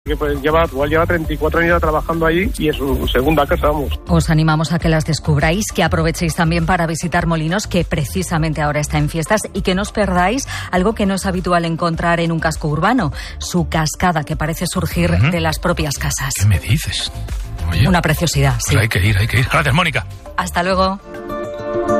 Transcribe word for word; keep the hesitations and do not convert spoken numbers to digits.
Que pues lleva, igual lleva treinta y cuatro años trabajando allí y es su segunda casa, vamos. Os animamos a que las descubráis, que aprovechéis también para visitar Molinos, que precisamente ahora está en fiestas, y que no os perdáis algo que no es habitual encontrar en un casco urbano, su cascada, que parece surgir uh-huh. de las propias casas. ¿Qué me dices? Oye, una preciosidad, sí. Pues hay que ir, hay que ir. Gracias, Mónica. Hasta luego.